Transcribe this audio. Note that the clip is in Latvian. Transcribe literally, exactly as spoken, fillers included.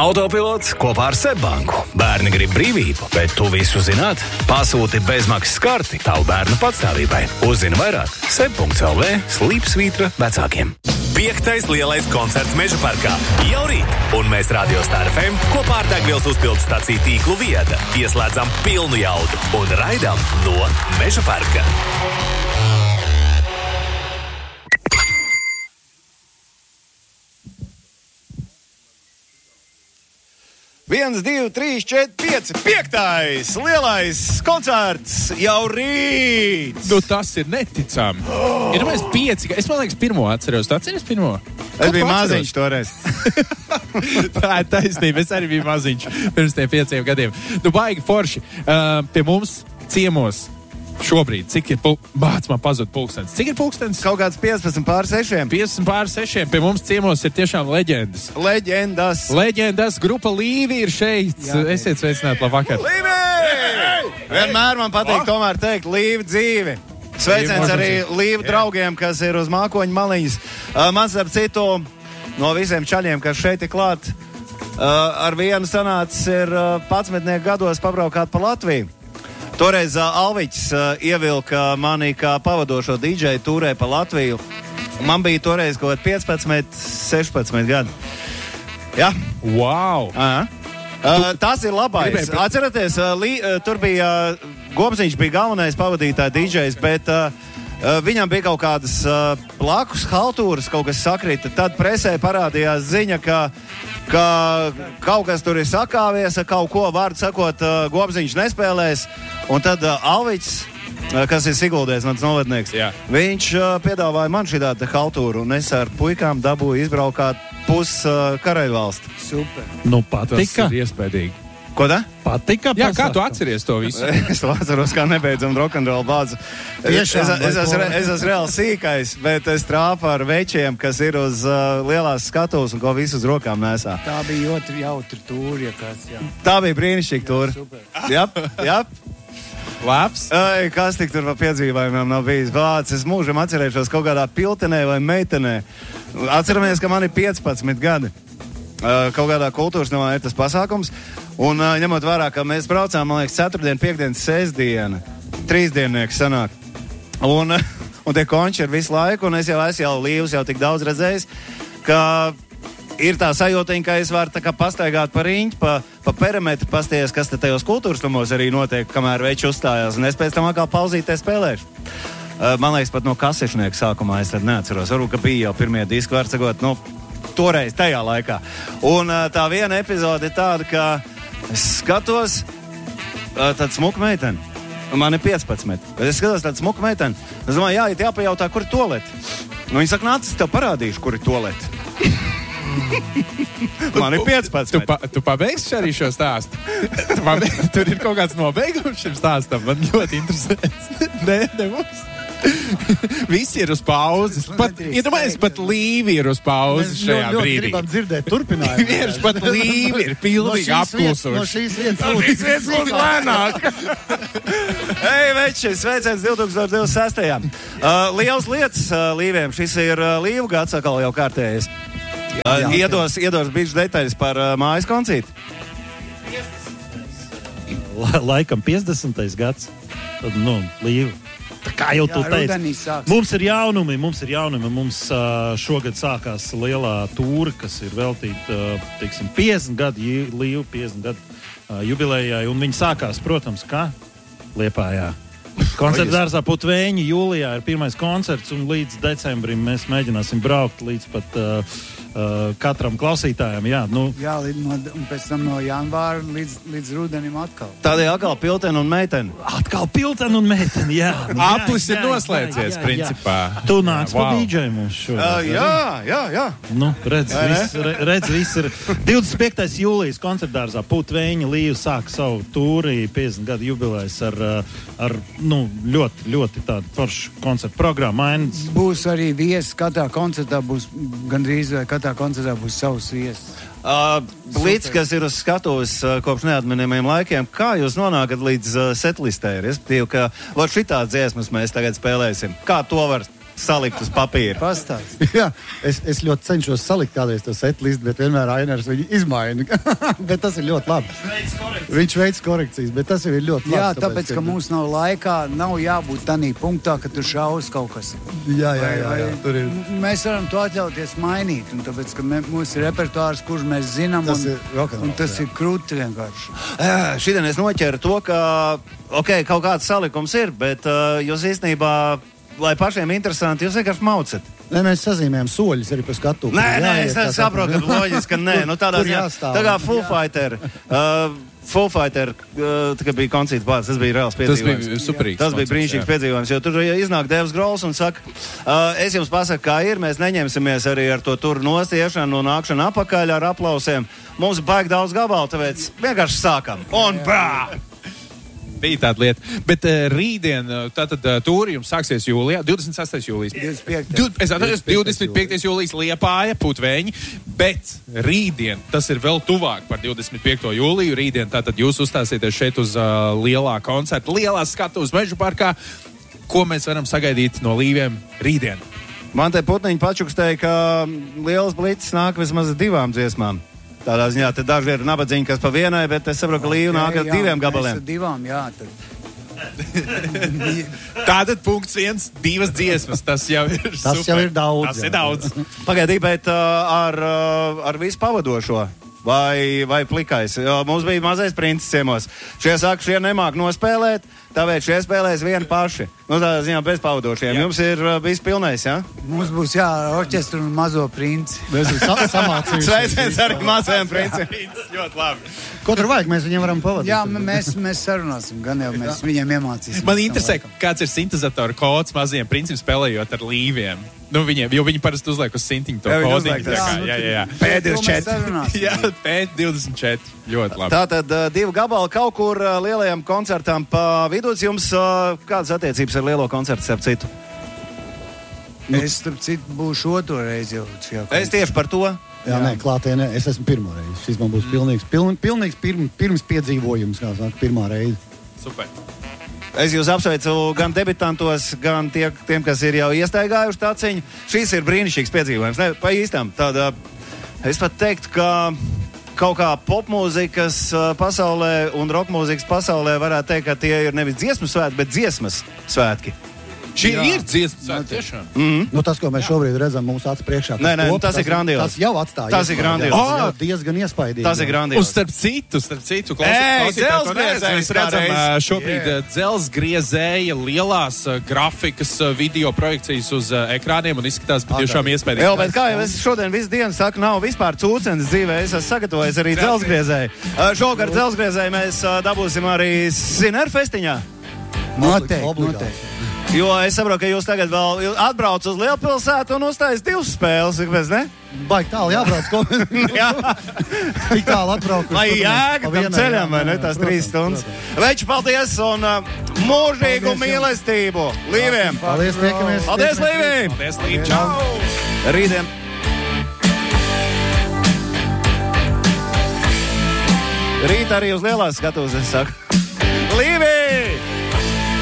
Autopilots kopā ar Seibanku. Bērni grib brīvību, bet tu visu zināt? Pasūti bezmaksas karti tavu bērnu patstāvībai. Uzzini vairāk seb punkts el vē slīpsvītra vecākiem. Piektais lielais koncerts Meža parkā jau rīt, un mēs Radio Star ef em kopā ar degvielas uzpildes staciju tīklu Vieda ieslēdzam pilnu jaudu un raidām no Meža parka. Viens, divi, trīs, četri, pieci, piektais lielais koncerts jau rīt! Nu, tas ir neticami. Oh. Ir mēs pieci, es man liekas pirmo atceros. Tu atceries pirmo? Es biju maziņš toreiz. Tā ir taisnība, es arī biju maziņš pirms tiem pieciem gadiem. Nu, baigi forši. Uh, pie mums ciemos šobrīd, cik ir pul... Bāc, man pazud pulkstens. Cik ir pulkstens? Kaut kāds piecpadsmit pār sešiem. piecpadsmit pār sešiem. Pie mums ciemos ir tiešām leģendas. Leģendas. Leģendas. Grupa Līvi ir šeit. Jā, esiet sveicināti, labvakar. Līvi! Vienmēr man patīk oh. tomēr teikt Līvi dzīvi. Sveiciens arī Līvi draugiem, kas ir uz mākoņu maliņas. Uh, man starp citu, no visiem čaļiem, kas šeit ir klāt, uh, ar vienu sanācis ir uh, padsmitnieku gados pabraukāt pa Latviju. Toreiz uh, Alviķis uh, ievilka mani kā pavadošo dīdžeju tūrē pa Latviju. Man bija toreiz kaut kāds piecpadsmit, sešpadsmit gadi. Jā. Wow! Aha. Uh, tas ir labais. Gribēju... Atceraties, uh, lī, uh, tur bija uh, Gobziņš bija galvenais pavadītāja dīdžejs, bet uh, uh, viņam bija kaut kādas uh, blakus haltūras, kaut kas sakrita. Tad presē parādījās ziņa, ka ka kaut kas tur ir sakāvies, kaut ko vārdu sakot, uh, Gobziņš nespēlēs, un tad uh, Alviķis, uh, kas ir Siguldies, mans novadnieks, Jā. viņš uh, piedāvāja man šī tāda haltūru, un es ar puikām dabūju izbraukāt pus uh, Karaļvalsti. Super. Nu, patika. Tas ir iespējīgi. Ko da? Patika? Jā, kā tu atceries to visu? Es to atceros kā nebeidzam rokenrolu bāzu. Es, es, es, es, es esmu reāli sīkais, bet es trāpu ar večiem, kas ir uz uh, lielās skatuves un ko visu uz rokām nesā. Tā bija otri jautri tūri, ja kāds, jā. Tā bija brīnišķīga tūri. Jap, jap. Labs. Ai, kas tik tur pa piedzīvājumiem nav bijis? Vāc, es mūžam atcerēšos kaut kādā piltenē vai meitenē. Atceramies, ka man ir piecpadsmit gadi. Uh, kaut kādā kultūras namā ir tas pasākums. Un uh, ņemot vērā, ka mēs braucām, man liekas, ceturtdien, piekdien, sestdiena. Trīsdiennieks sanāk. Un, un tie konči ir visu laiku, un es jau esmu jau Līvus jau tik daudz redzējis, ka ir tā sajūtiņa, ka es varu tā kā pastaigāt pa riņķi, pa, pa perimetru, pasties, kas te tajos kultūras namos arī notiek, kamēr veči uzstājās. Un es pēc tam atkal pauzītē spēlēšu. Uh, man liekas, pat no kasešnieka sākumā es tad neatceros. Varbūt, ka bija jau pirmie diski, var sakot, nu, toreiz, tajā laikā. Un uh, tā viena epizode ir tāda, ka es skatos uh, tādu smuku meiteni. Man ir piecpadsmit. Bet es skatos tādu smuku meiteni. Es domāju, jā, ja jāpajautā, kur ir tualete. Nu, viņi saka, nāc, es tev parādīšu, kur ir tualete. Man ir piecpadsmit. Tu, pa, tu pabeigsi arī šo stāstu? Tu pabeigsi, tur ir kaut kāds nobeigums šim stāstam. Man ļoti interesē. Nē, ne mums. Visi ir uz pauzes. Pat, iedomājies, pat Līvi ir uz pauzes šajā ļoti, brīdī. Mēs gribam dzirdēt turpinājumu. Vienkārši pat Līvi ir pilnīgi apklusuši. No šīs vietas lūdzu lēnāk. Ei, veči, sveiciens divi tūkstoši divdesmit sestajā. Uh, liels lietas uh, Līviem. Šis ir uh, Līvu gads atkal jau kārtējis. Uh, iedos, iedos bišķi detaļas par uh, mājas koncīti. La, laikam piecdesmitais gads. Tad, nu, Līvu. Tā kā jau tu teici, mums ir jaunumi, mums ir jaunumi. Mums uh, šogad sākās lielā tūra, kas ir veltīta, uh, teiksim, piecdesmit gadu, Līvu piecdesmit gadu uh, jubilējai. Un viņi sākās, protams, kā Liepājā. Koncerta dārzā Putvēņi jūlijā ir pirmais koncerts, un līdz decembrim mēs mēģināsim braukt līdz pat uh, uh, katram klausītājam. Jā, nu. Jā, no, un pēc tam no janvāra līdz, līdz rudenim atkal. Tādēļ atkal pilteni un meiteni. Atkal pilteni un meiteni, jā. Aplis ir noslēdzies, principā. Tu nāc wow. pa dīdžeju mums šodien. Uh, jā, jā, jā. Nu, redz, viss, redz, viss ir. divdesmit piektais jūlijas koncerta dārzā Putvēņi Līvu sāk savu tūri, piecdesmit gadu jubilejas ar, ar nu, ļoti, ļoti tādu foršu koncertu programmu. Mainas. Būs arī viesis, katrā koncertā būs, gandrīz vai katrā koncertā būs savs viesis. Uh, Līdz, kas ir uz skatuves uh, kopš neatminamiem laikiem, kā jūs nonākat līdz uh, setlistē? Respektīvi, ka var šitā dziesmas mēs tagad spēlēsim. Kā to var salikt uz papīra? Pastāst. Jā, es, es ļoti cenšos salikt kādreiz to setlistu, bet vienmēr Ainars viņu izmaina. Bet tas ir ļoti labi. Viņš veids korekcijas, bet tas jau ir ļoti labi. Jā, tāpēc, ka mums nav laikā, nav jābūt tādā punktā, ka tu šaus kaut kas. Jā, jā, jā, jā, tur ir. Mēs varam to atļauties mainīt, un tāpēc, ka mē, mums ir repertuārs, kurš mēs zinām, Tas un, ir rokenrols, un tas jā. ir krūti vienkārši. Šodien es noķeru to, ka ok, kaut kāds salikums ir, bet uh, jūs īstenībā, lai pašiem interesanti, jūs vienkārši maucat. Nē, mēs sazīmējam soļus arī pa skatu. Nē, nē, es saprotu, ka loģiski, ka nē. Nu, tādā ziņā, tā kā Foo Fighter. Uh, Foo Fighter, uh, tā kā bija koncerts pārs, tas bija reāls piedzīvojums. Tas bija superīgs. Tas bija brīnišķīgs piedzīvojums, jo tur iznāk Devs Grols un saka, uh, es jums pasaku, kā ir, mēs neņemsimies arī ar to tur nostiešanu un nākšanu apakaļ ar aplausiem. Mums ir baigi daudz gabalu, tāpēc vienkārši sākam. Un brā! Bija tāda lieta. Bet uh, rītdien, uh, tātad uh, tūri jums sāksies jūlijā, divdesmit sestais jūlijas. divdesmit piektais Du, es atceros, divdesmit piektais jūlijas Liepāja, Putvēņi, bet rītdien, tas ir vēl tuvāk par divdesmit piekto jūliju, rītdien tātad jūs uzstāsieties šeit uz uh, lielā koncerta, lielā skatu uz Mežu parkā. Ko mēs varam sagaidīt no Līviem rītdien? Man te putniņi pačukstēja, ka liels blicis nāk vismaz divām dziesmām. Tādā ziņā, te daži ir nabadzīgi, kas pa vienai, bet es saprotu, ka Līva nāk ar diviem gabaliem. Ar divām, jā. Tad. Tātad punkts viens, divas dziesmas, tas jau ir Tas super. jau ir daudz. Tas jā. ir daudz. Pagaidī, bet uh, ar, uh, ar visu pavadošo vai, vai plikais. Jo mums bija mazais princis ciemos. Šie saka, šie nemāk nospēlēt, tāpēc šie spēlēs vieni paši. Nu, tādā ziņā bez pavadošiem. Jā. Jums ir uh, bijis pilnais, jā? Ja? Mums būs jā, orķestru un mazo princi. Mēs esam sa samācījušies. Sveiciens arī mazajam princim. Ļoti labi. Ko tur vajag? Mēs viņiem varam pavadīt. Jā, mēs, mēs sarunāsim, gan jau mēs viņiem iemācīsim. Man interesē, kāds ir sintezatora kods mazajiem princim spēlējot ar Līviem. Nu, viņiem, jo viņi parasti uzliek uz sintiņu to Jā, viņi kodiņu. uzliek, tā kā, nu, Jā, jā, jā. P divdesmit četri. Jā, P divdesmit četri. Ļoti labi. Tātad uh, divi gabali kaut kur uh, lielajam koncertam pa vidu. Jums uh, kādas attiecības ar lielo koncertu, starp citu? Es, starp citu, būšu otro reizi jau šajā koncertā. Es tieši par to. Jā, nē, klātienē. Es esmu pirmo reizi. Šis man būs pilnīgs, piln, pilnīgs pirm, pirms piedzīvojums, kā saka, pirmā reize. Super. Es jūs apsveicu gan debitantos, gan tie, tiem, kas ir jau iestaigājuši taciņu. Šis ir brīnišķīgs piedzīvojums. Ne, pa īstam. Tāda, es pat teiktu, ka kaut kā popmūzikas pasaulē un rokmūzikas pasaulē varētu teikt, ka tie ir nevis dziesmu svētki, bet dziesmas svētki. Šī Jā. ir dziesma, tiešām. Mm. Nu, tas, ko mēs šobrīd redzam mūsu acu priekšā, Nē, nē, top, nu, tas ir grandiozi. Tas jau atstāja. Tas ir iespaidu, grandiozi. jā, tas Ā! jau diezgan iespaidīgi. Tas ir Un grandiozi. starp citu, starp citu, Ej, klausītāji, to dzelzsgriezējs neredz. Mēs redzam kā ā, reiz. šobrīd Yeah. dzelzsgriezēja lielās ā, grafikas ā, video projekcijas uz ā, ekrāniem un izskatās patiešām iespējams. Jā, bet kā jau es šodien visu dienu saku, nav vispār cūcenes dzīvē. Es esmu sagatavojis arī dzelzsgriezēju. Uh, Šogad dzelzsgriezēju mēs uh, dabūsim arī Sineru festiņā. Noteikti, Obligāti. noteikti. Jo es saprotu, ka jūs tagad vēl atbraucat uz Lielpilsētu un uztaisat divas spēles. Kāpēc ne? Baigi tālu jābrauc. Ko... Jā, Tik tālu atbraukt. lai jēga tam ceļam, vai ne? Tās trīs stundas. Veči, paldies un uh, mūžīgu Paldies mīlestību Līviem! Paldies, tiekamies. Paldies, Līvī! Paldies, Līv, čau! Rītdien! Rīt arī uz lielās skatuves, es saku.